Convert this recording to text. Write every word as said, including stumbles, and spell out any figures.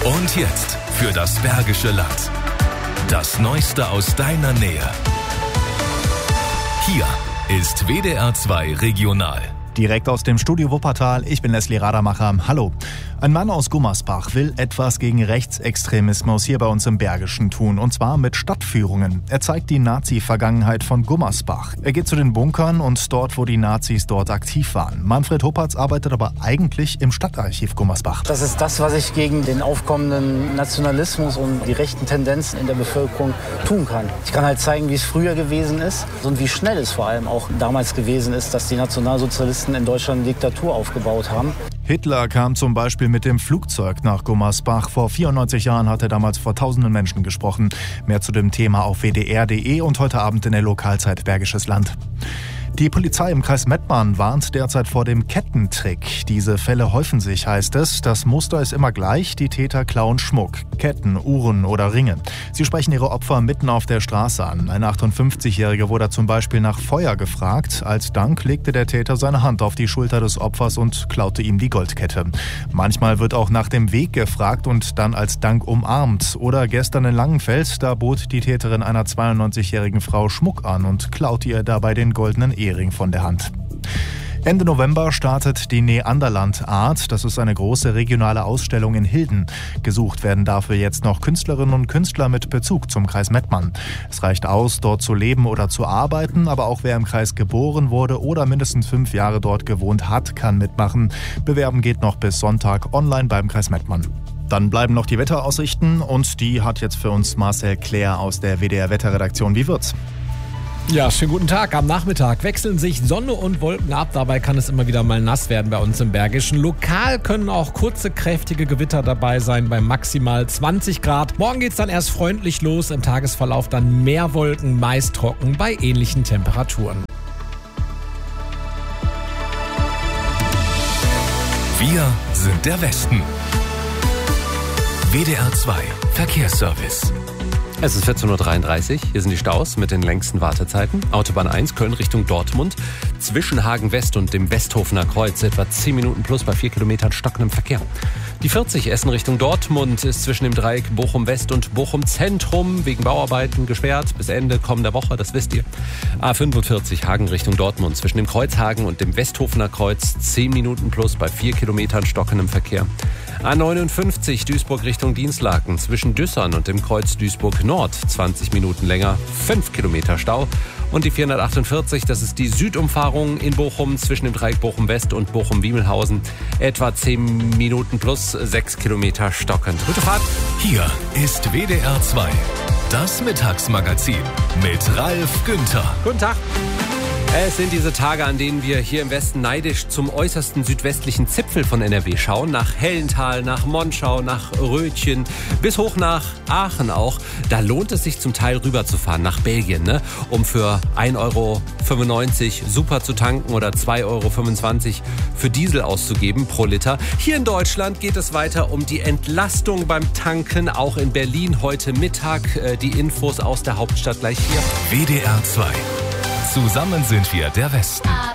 Und jetzt für das Bergische Land. Das Neueste aus deiner Nähe. Hier ist W D R zwei Regional. Direkt aus dem Studio Wuppertal, ich bin Leslie Radermacher. Hallo. Ein Mann aus Gummersbach will etwas gegen Rechtsextremismus hier bei uns im Bergischen tun, und zwar mit Stadtführungen. Er zeigt die Nazi-Vergangenheit von Gummersbach. Er geht zu den Bunkern und dort, wo die Nazis dort aktiv waren. Manfred Huppertz arbeitet aber eigentlich im Stadtarchiv Gummersbach. Das ist das, was ich gegen den aufkommenden Nationalismus und die rechten Tendenzen in der Bevölkerung tun kann. Ich kann halt zeigen, wie es früher gewesen ist und wie schnell es vor allem auch damals gewesen ist, dass die Nationalsozialisten in Deutschland eine Diktatur aufgebaut haben. Hitler kam zum Beispiel mit dem Flugzeug nach Gummersbach. Vor vierundneunzig Jahren hat er damals vor tausenden Menschen gesprochen. Mehr zu dem Thema auf w d r punkt d e und heute Abend in der Lokalzeit Bergisches Land. Die Polizei im Kreis Mettmann warnt derzeit vor dem Kettentrick. Diese Fälle häufen sich, heißt es. Das Muster ist immer gleich. Die Täter klauen Schmuck, Ketten, Uhren oder Ringe. Sie sprechen ihre Opfer mitten auf der Straße an. Ein achtundfünfzigjähriger wurde zum Beispiel nach Feuer gefragt. Als Dank legte der Täter seine Hand auf die Schulter des Opfers und klaute ihm die Goldkette. Manchmal wird auch nach dem Weg gefragt und dann als Dank umarmt. Oder gestern in Langenfeld, da bot die Täterin einer zweiundneunzigjährigen Frau Schmuck an und klaute ihr dabei den goldenen Ehering von der Hand. Ende November startet die Neanderland Art. Das ist eine große regionale Ausstellung in Hilden. Gesucht werden dafür jetzt noch Künstlerinnen und Künstler mit Bezug zum Kreis Mettmann. Es reicht aus, dort zu leben oder zu arbeiten, aber auch wer im Kreis geboren wurde oder mindestens fünf Jahre dort gewohnt hat, kann mitmachen. Bewerben geht noch bis Sonntag online beim Kreis Mettmann. Dann bleiben noch die Wetteraussichten und die hat jetzt für uns Marcel Claire aus der W D R Wetterredaktion. Wie wird's? Ja, schönen guten Tag. Am Nachmittag wechseln sich Sonne und Wolken ab. Dabei kann es immer wieder mal nass werden bei uns im Bergischen. Lokal können auch kurze, kräftige Gewitter dabei sein bei maximal zwanzig Grad. Morgen geht's dann erst freundlich los. Im Tagesverlauf dann mehr Wolken, meist trocken bei ähnlichen Temperaturen. Wir sind der Westen. W D R zwei Verkehrsservice. Es ist vierzehn Uhr dreiunddreißig, hier sind die Staus mit den längsten Wartezeiten. Autobahn eins, Köln Richtung Dortmund. Zwischen Hagen West und dem Westhofener Kreuz etwa zehn Minuten plus bei vier Kilometern stockendem Verkehr. Die vierzig Essen Richtung Dortmund ist zwischen dem Dreieck Bochum West und Bochum Zentrum wegen Bauarbeiten gesperrt bis Ende kommender Woche, das wisst ihr. A fünfundvierzig Hagen Richtung Dortmund zwischen dem Kreuzhagen und dem Westhofener Kreuz zehn Minuten plus bei vier Kilometern stockendem Verkehr. A neunundfünfzig Duisburg Richtung Dienstlaken zwischen Düssern und dem Kreuz Duisburg Nord zwanzig Minuten länger, fünf Kilometer Stau. Und die vierhundertachtundvierzig, das ist die Südumfahrung in Bochum zwischen dem Dreieck Bochum West und Bochum-Wiemelhausen. Etwa zehn Minuten plus sechs Kilometer stockend. Gute Fahrt. Hier ist W D R zwei, das Mittagsmagazin mit Ralf Günther. Guten Tag. Es sind diese Tage, an denen wir hier im Westen neidisch zum äußersten südwestlichen Zipfel von N R W schauen. Nach Hellental, nach Monschau, nach Rötchen, bis hoch nach Aachen auch. Da lohnt es sich zum Teil rüberzufahren, nach Belgien, ne? Um für ein Euro fünfundneunzig super zu tanken oder zwei Euro fünfundzwanzig für Diesel auszugeben pro Liter. Hier in Deutschland geht es weiter um die Entlastung beim Tanken, auch in Berlin heute Mittag. Die Infos aus der Hauptstadt gleich hier. W D R zwei. Zusammen sind wir der Westen.